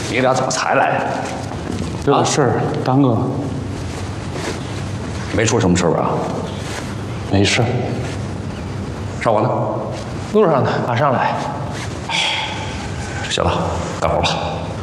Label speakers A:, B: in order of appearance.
A: 你俩怎么才来呀？
B: 有事儿耽搁了。
A: 没出什么事儿吧？
B: 没事。
A: 少华呢？
C: 路上呢，马上来。
A: 行了，干活吧。